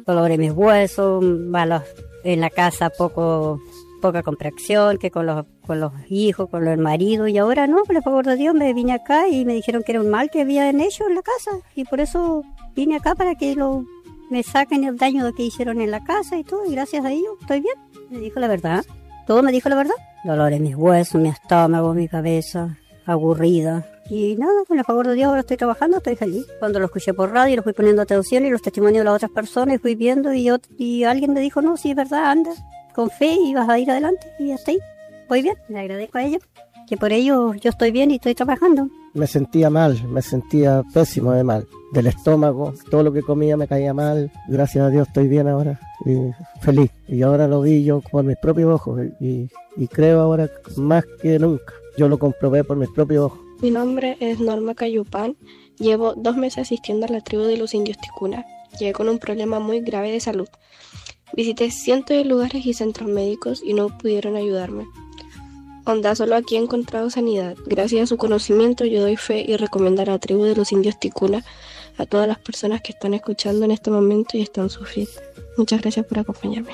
dolor en mis huesos, malos en la casa, poca comprensión, que con los hijos, con el marido, y ahora no, por el favor de Dios, me vine acá y me dijeron que era un mal que había en ellos en la casa, y por eso vine acá para que me saquen el daño que hicieron en la casa y todo, y gracias a ellos estoy bien. Me dijo la verdad, todo me dijo la verdad. Dolor en mis huesos, mi estómago, mi cabeza, aburrida. Y nada, con el favor de Dios ahora estoy trabajando, estoy feliz. Cuando lo escuché por radio, lo fui poniendo atención y los testimonios de las otras personas, y fui viendo y alguien me dijo, no, sí es verdad, anda, con fe y vas a ir adelante, y hasta ahí. Voy bien, le agradezco a ellos, que por ello yo estoy bien y estoy trabajando. Me sentía mal, me sentía pésimo de mal. Del estómago, todo lo que comía me caía mal. Gracias a Dios estoy bien ahora y feliz. Y ahora lo vi yo por mis propios ojos y creo ahora más que nunca. Yo lo comprobé por mis propios ojos. Mi nombre es Norma Cayupán. Llevo 2 meses asistiendo a la tribu de los indios Ticuna. Llegué con un problema muy grave de salud. Visité cientos de lugares y centros médicos y no pudieron ayudarme. Onda, solo aquí he encontrado sanidad. Gracias a su conocimiento yo doy fe y recomiendo a la tribu de los indios Ticuna a todas las personas que están escuchando en este momento y están sufriendo. Muchas gracias por acompañarme.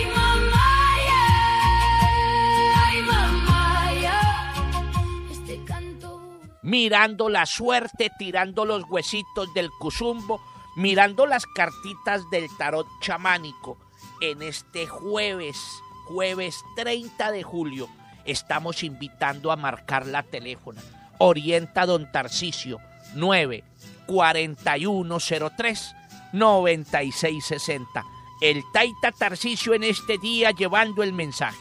Mirando la suerte, tirando los huesitos del cuzumbo, mirando las cartitas del tarot chamánico. En este jueves 30 de julio, estamos invitando a marcar la teléfono. Orienta don Tarcisio, 94103-9660. El Taita Tarcisio en este día llevando el mensaje.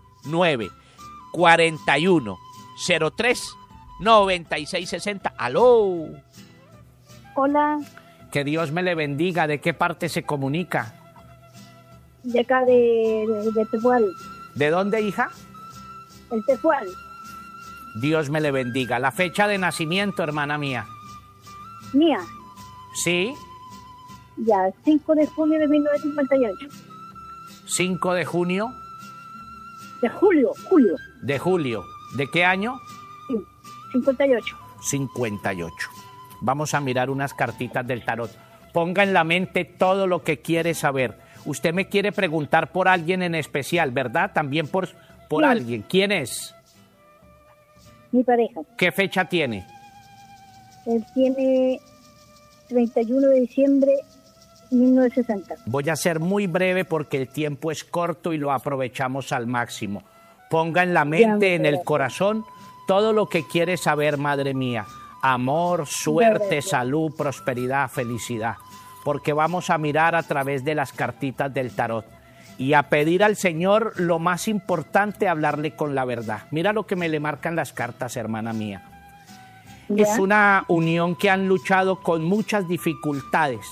94103-9660. ¡Aló! Hola. Que Dios me le bendiga. ¿De qué parte se comunica? De acá de Tepual. ¿De dónde, hija? El Tepual. Dios me le bendiga. La fecha de nacimiento, hermana mía. ¿Mía? Sí. Ya, 5 de junio de 1958. 5 de junio. De julio. De julio. ¿De qué año? Sí, 58. 58. Vamos a mirar unas cartitas del tarot. Ponga en la mente todo lo que quiere saber. Usted me quiere preguntar por alguien en especial, ¿verdad? También por sí. Alguien. ¿Quién es? Mi pareja. ¿Qué fecha tiene? Él tiene 31 de diciembre de 1960. Voy a ser muy breve porque el tiempo es corto y lo aprovechamos al máximo. Ponga en la mente, en el corazón, todo lo que quiere saber, madre mía. Amor, suerte, salud, prosperidad, felicidad. Porque vamos a mirar a través de las cartitas del tarot y a pedir al Señor lo más importante, hablarle con la verdad. Mira lo que me le marcan las cartas, hermana mía. ¿Ya? Es una unión que han luchado con muchas dificultades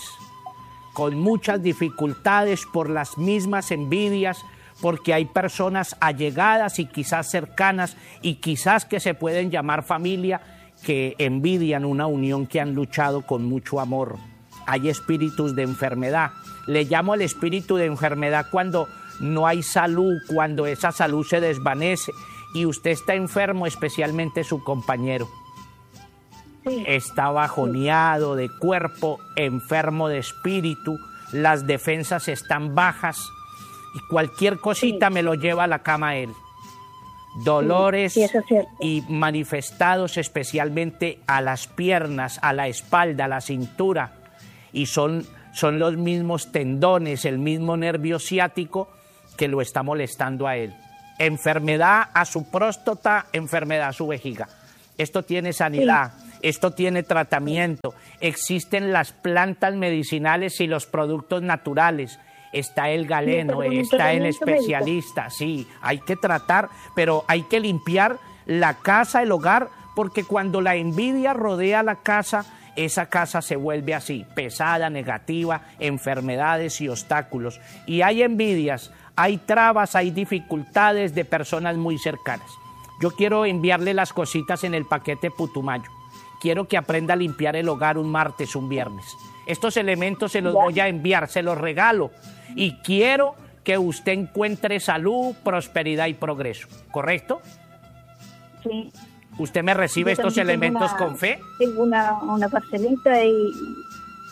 por las mismas envidias, porque hay personas allegadas y quizás cercanas y quizás que se pueden llamar familia que envidian una unión que han luchado con mucho amor. Hay espíritus de enfermedad. Le llamo el espíritu de enfermedad cuando no hay salud, cuando esa salud se desvanece y usted está enfermo, especialmente su compañero. Sí. Está bajoneado de cuerpo, enfermo de espíritu, las defensas están bajas y cualquier cosita me lo lleva a la cama él. Dolores y manifestados especialmente a las piernas, a la espalda, a la cintura, y son los mismos tendones, el mismo nervio ciático que lo está molestando a él. Enfermedad a su próstata, enfermedad a su vejiga. Esto tiene sanidad, esto tiene tratamiento. Existen las plantas medicinales y los productos naturales. Está el galeno, está el especialista. Sí, hay que tratar, pero hay que limpiar la casa, el hogar, porque cuando la envidia rodea la casa, esa casa se vuelve así, pesada, negativa, enfermedades y obstáculos. Y hay envidias, hay trabas, hay dificultades de personas muy cercanas. Yo quiero enviarle las cositas en el paquete Putumayo. Quiero que aprenda a limpiar el hogar un martes, un viernes. Estos elementos se los voy a enviar, se los regalo. Y quiero que usted encuentre salud, prosperidad y progreso. ¿Correcto? Sí. ¿Usted me recibe estos elementos con fe? Tengo una parcelita y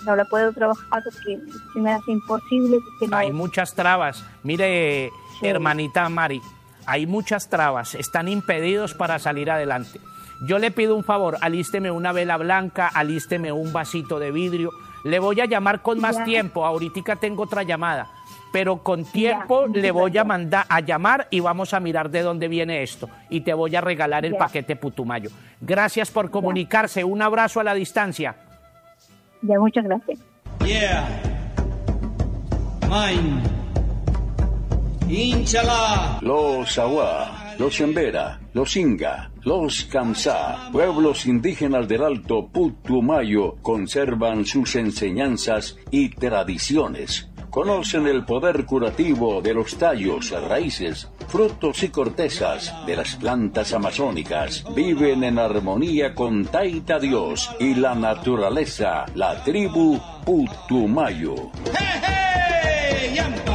no la puedo trabajar porque se me hace imposible. No... Hay muchas trabas. Mire, Sí. hermanita Mari, hay muchas trabas. Están impedidos para salir adelante. Yo le pido un favor, alísteme una vela blanca, alísteme un vasito de vidrio. Le voy a llamar con más tiempo. Ahorita tengo otra llamada. Pero con tiempo le voy a mandar a llamar y vamos a mirar de dónde viene esto. Y te voy a regalar el paquete Putumayo. Gracias por comunicarse. Un abrazo a la distancia. Ya, muchas gracias. Yeah. Mine. Inchala. Los Awa, los Embera, los Inga, los Kamsá, pueblos indígenas del Alto Putumayo, conservan sus enseñanzas y tradiciones. Conocen el poder curativo de los tallos, raíces, frutos y cortezas de las plantas amazónicas. Viven en armonía con Taita Dios y la naturaleza, la tribu Putumayo. Hey, hey, yamba.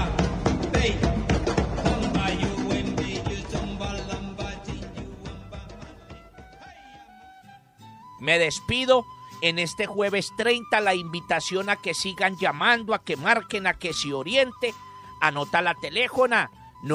Me despido en este jueves 30, la invitación a que sigan llamando, a que marquen, a que se oriente. Anota la teléfona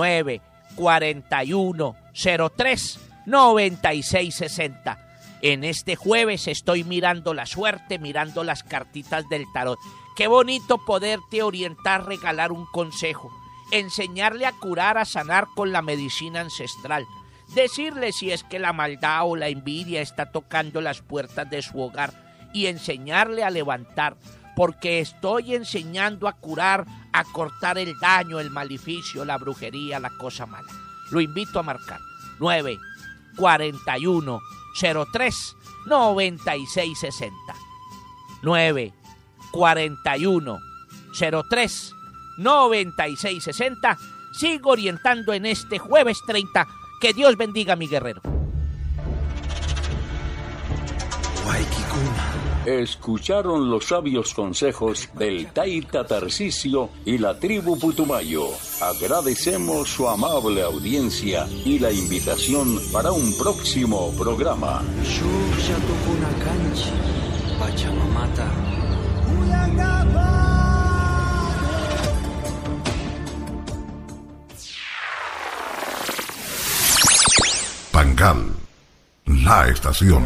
941-03-9660. En este jueves estoy mirando la suerte, mirando las cartitas del tarot. Qué bonito poderte orientar, regalar un consejo, enseñarle a curar, a sanar con la medicina ancestral. Decirle si es que la maldad o la envidia está tocando las puertas de su hogar y enseñarle a levantar, porque estoy enseñando a curar, a cortar el daño, el maleficio, la brujería, la cosa mala. Lo invito a marcar 941-03-9660. 941-03-9660. Sigo orientando en este jueves 30. Que Dios bendiga a mi guerrero. Escucharon los sabios consejos del Taita Tarcisio y la tribu Putumayo. Agradecemos su amable audiencia y la invitación para un próximo programa. Pangal, la estación.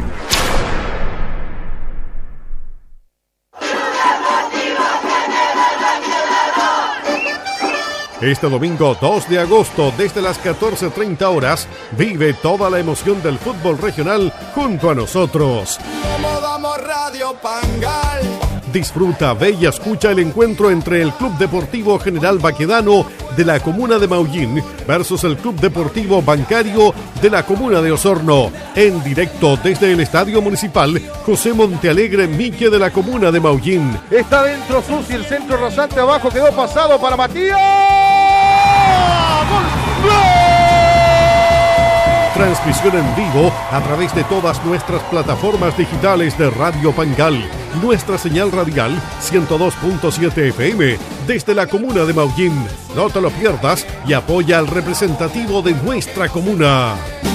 Este domingo 2 de agosto, desde las 14:30 horas, vive toda la emoción del fútbol regional junto a nosotros. ¿Cómo vamos, Radio Pangal? Disfruta, ve y escucha el encuentro entre el Club Deportivo General Baquedano de la comuna de Maullín versus el Club Deportivo Bancario de la comuna de Osorno. En directo desde el Estadio Municipal José Montealegre Mique de la comuna de Maullín. Está dentro Susi, el centro rasante abajo, quedó pasado para Matías. ¡Gol! ¡Gol! Transmisión en vivo a través de todas nuestras plataformas digitales de Radio Pangal. Nuestra señal radial 102.7 FM desde la comuna de Maullín. No te lo pierdas y apoya al representativo de nuestra comuna.